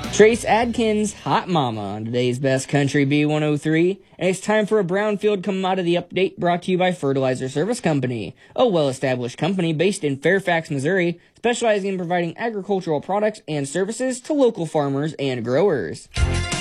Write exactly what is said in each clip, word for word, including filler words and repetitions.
Trace Adkins, Hot Mama, on today's Best Country B one oh three. And it's time for a Brownfield Commodity Update brought to you by Fertilizer Service Company, a well-established company based in Fairfax, Missouri, specializing in providing agricultural products and services to local farmers and growers.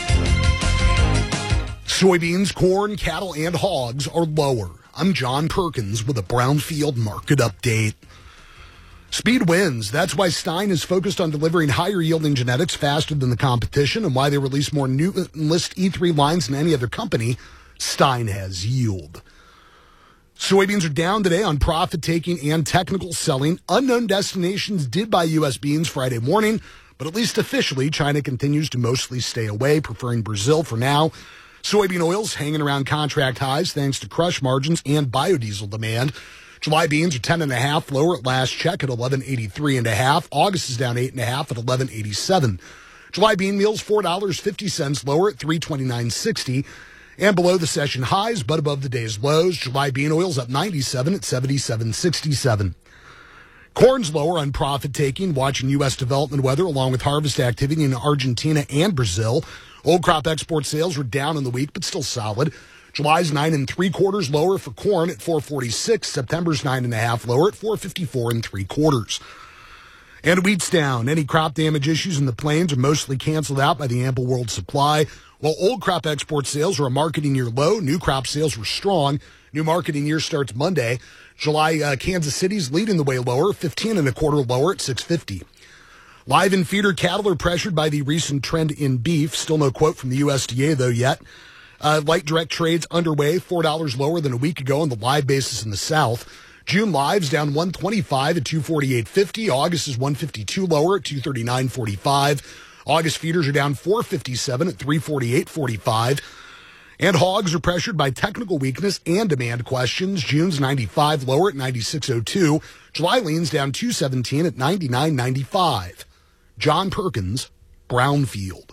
Soybeans, corn, cattle, and hogs are lower. I'm John Perkins with a Brownfield Market Update. Speed wins. That's why Stein is focused on delivering higher-yielding genetics faster than the competition and why they release more new Enlist E three lines than any other company. Stein has yield. Soybeans are down today on profit-taking and technical selling. Unknown Destinations did buy U S beans Friday morning, but at least officially, China continues to mostly stay away, preferring Brazil for now. Soybean oils hanging around contract highs thanks to crush margins and biodiesel demand. July beans are ten and a half lower at last check at eleven eighty-three and a half. August is down eight and a half at eleven eighty-seven. July bean meals four dollars and fifty cents lower at three twenty-nine sixty. And below the session highs, but above the day's lows, July bean oils up ninety-seven at seventy-seven sixty-seven. Corn's lower on profit taking, watching U S development weather along with harvest activity in Argentina and Brazil. Old crop export sales were down in the week, but still solid. July's nine and three quarters lower for corn at four forty-six. September's nine and a half lower at four fifty-four and three quarters. And wheat's down. Any crop damage issues in the plains are mostly canceled out by the ample world supply. While old crop export sales are a marketing year low, new crop sales were strong. New marketing year starts Monday. July, uh, Kansas City's leading the way lower, fifteen and a quarter lower at six fifty. Live and feeder cattle are pressured by the recent trend in beef. Still no quote from the U S D A, though, yet. Uh, light direct trades underway, four dollars lower than a week ago on the live basis in the South. June lives down one twenty-five at two forty-eight fifty. August is one fifty-two lower at two thirty-nine forty-five. August feeders are down four fifty-seven at three forty-eight forty-five. And hogs are pressured by technical weakness and demand questions. June's ninety-five lower at ninety-six oh two. July leans down two seventeen at ninety-nine ninety-five. John Perkins, Brownfield.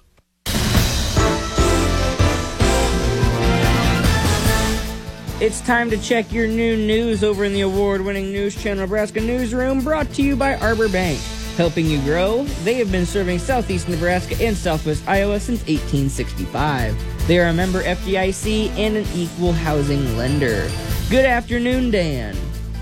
It's time to check your new news over in the award-winning News Channel Nebraska Newsroom, brought to you by Arbor Bank. Helping you grow, they have been serving southeast Nebraska and southwest Iowa since eighteen sixty-five. They are a member F D I C and an equal housing lender. Good afternoon, Dan.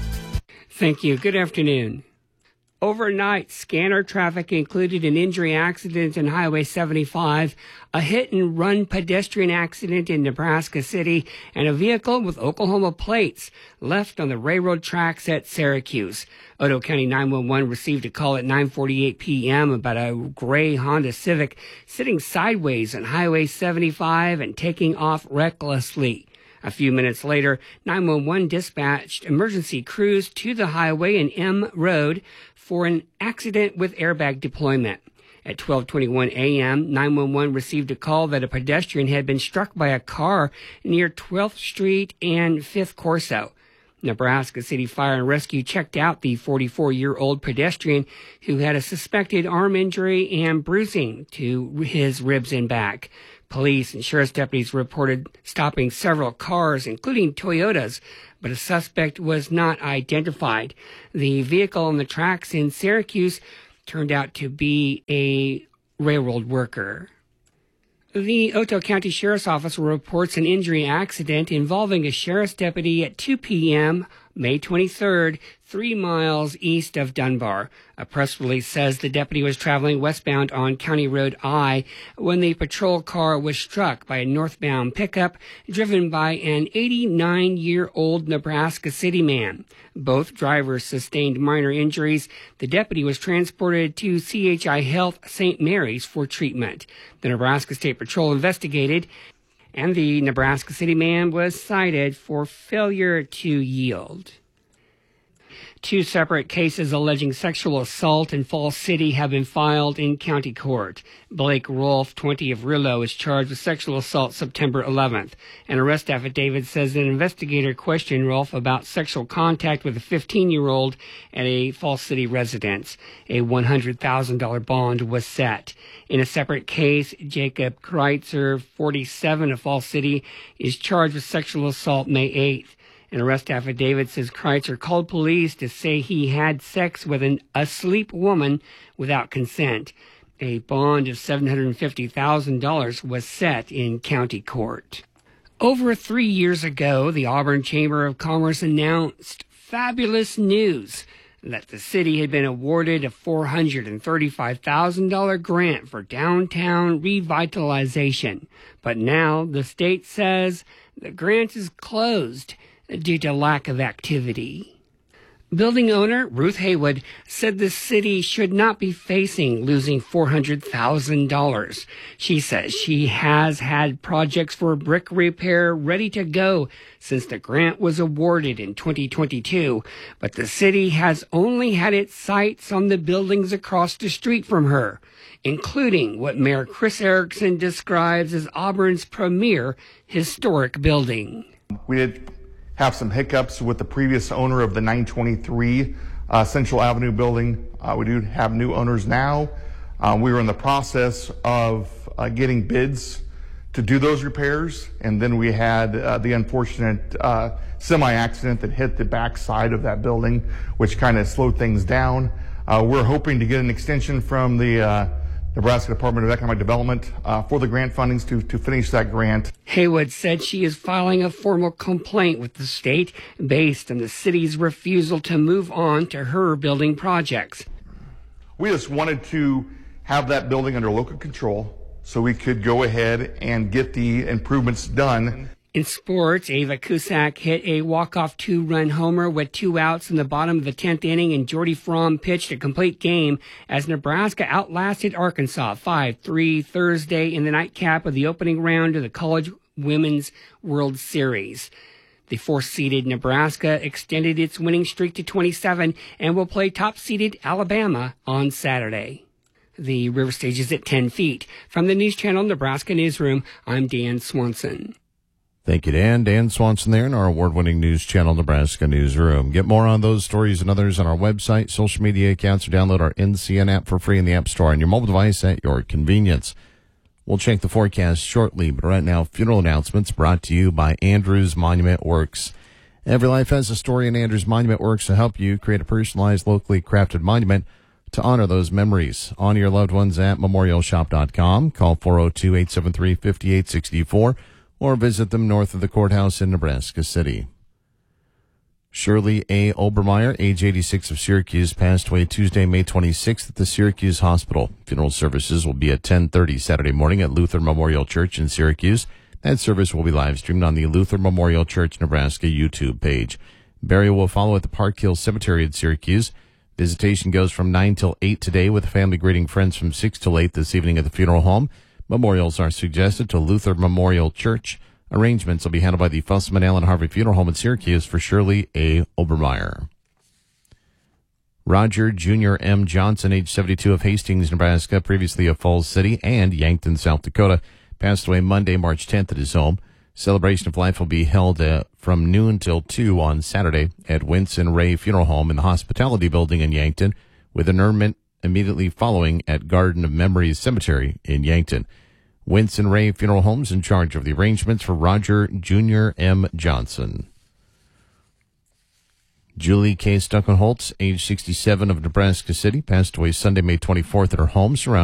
Thank you. Good afternoon. Overnight, scanner traffic included an injury accident in Highway seventy-five, a hit-and-run pedestrian accident in Nebraska City, and a vehicle with Oklahoma plates left on the railroad tracks at Syracuse. Otoe County nine one one received a call at nine forty-eight p.m. about a gray Honda Civic sitting sideways on Highway seventy-five and taking off recklessly. A few minutes later, nine one one dispatched emergency crews to the highway and M Road for an accident with airbag deployment. At twelve twenty-one a.m., nine one one received a call that a pedestrian had been struck by a car near twelfth Street and fifth Corso. Nebraska City Fire and Rescue checked out the forty-four-year-old pedestrian who had a suspected arm injury and bruising to his ribs and back. Police and sheriff's deputies reported stopping several cars, including Toyotas, but a suspect was not identified. The vehicle on the tracks in Syracuse turned out to be a railroad worker. The Otoe County Sheriff's Office reports an injury accident involving a sheriff's deputy at two p.m. May twenty-third, three miles east of Dunbar. A press release says the deputy was traveling westbound on County Road I when the patrol car was struck by a northbound pickup driven by an eighty-nine-year-old Nebraska City man. Both drivers sustained minor injuries. The deputy was transported to C H I Health Saint Mary's for treatment. The Nebraska State Patrol investigated, and the Nebraska City man was cited for failure to yield. Two separate cases alleging sexual assault in Falls City have been filed in county court. Blake Rolfe, twenty, of Rillo, is charged with sexual assault September eleventh. An arrest affidavit says an investigator questioned Rolfe about sexual contact with a fifteen-year-old at a Falls City residence. A one hundred thousand dollars bond was set. In a separate case, Jacob Kreitzer, forty-seven, of Falls City, is charged with sexual assault May eighth. An arrest affidavit says Kreitzer called police to say he had sex with an asleep woman without consent. A bond of seven hundred fifty thousand dollars was set in county court. Over three years ago, the Auburn Chamber of Commerce announced fabulous news that the city had been awarded a four hundred thirty-five thousand dollars grant for downtown revitalization. But now the state says the grant is closed due to lack of activity. Building owner Ruth Haywood said the city should not be facing losing four hundred thousand dollars. She says she has had projects for brick repair ready to go since the grant was awarded in twenty twenty-two, but the city has only had its sights on the buildings across the street from her, including what Mayor Chris Erickson describes as Auburn's premier historic building. We did have some hiccups with the previous owner of the nine twenty-three uh, Central Avenue building. Uh, we do have new owners now. Uh, we were in the process of uh, getting bids to do those repairs, and then we had uh, the unfortunate uh, semi-accident that hit the back side of that building, which kind of slowed things down. Uh, we're hoping to get an extension from the uh, Nebraska Department of Economic Development uh, for the grant fundings to, to finish that grant. Haywood said she is filing a formal complaint with the state based on the city's refusal to move on to her building projects. We just wanted to have that building under local control so we could go ahead and get the improvements done. In sports, Ava Cusack hit a walk-off two-run homer with two outs in the bottom of the tenth inning, and Jordy Fromm pitched a complete game as Nebraska outlasted Arkansas five three Thursday in the nightcap of the opening round of the College Women's World Series. The fourth-seeded Nebraska extended its winning streak to twenty-seven and will play top-seeded Alabama on Saturday. The river stage is at ten feet. From the News Channel Nebraska Newsroom, I'm Dan Swanson. Thank you, Dan. Dan Swanson there in our award-winning News Channel Nebraska Newsroom. Get more on those stories and others on our website, social media accounts, or download our N C N app for free in the App Store on your mobile device at your convenience. We'll check the forecast shortly, but right now, funeral announcements brought to you by Andrews Monument Works. Every life has a story, and Andrews Monument Works to help you create a personalized, locally crafted monument to honor those memories. Honor your loved ones at memorial shop dot com. Call four oh two, eight seven three, five eight six four. Or visit them north of the courthouse in Nebraska City. Shirley A. Obermeyer, age eighty-six, of Syracuse, passed away Tuesday, May twenty-sixth at the Syracuse Hospital. Funeral services will be at ten thirty Saturday morning at Luther Memorial Church in Syracuse. That service will be live streamed on the Luther Memorial Church Nebraska YouTube page. Burial will follow at the Park Hill Cemetery in Syracuse. Visitation goes from nine till eight today, with family greeting friends from six till eight this evening at the funeral home. Memorials are suggested to Luther Memorial Church. Arrangements will be handled by the Fussman Allen Harvey Funeral Home in Syracuse for Shirley A. Obermeyer. Roger Junior M. Johnson, age seventy-two, of Hastings, Nebraska, previously of Falls City and Yankton, South Dakota, passed away Monday, March tenth at his home. Celebration of life will be held uh, from noon till two on Saturday at Winston Ray Funeral Home in the Hospitality Building in Yankton, with interment immediately following at Garden of Memories Cemetery in Yankton. Winston Ray Funeral Home's in charge of the arrangements for Roger Junior M. Johnson. Julie K. Stuckenholtz, age sixty-seven, of Nebraska City, passed away Sunday, May twenty-fourth at her home surrounded